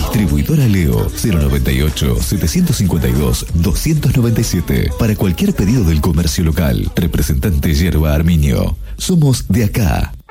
Distribuidora Leo 098-752-297. Para cualquier pedido del comercio local. Representante Yerba Arminio. Somos de acá.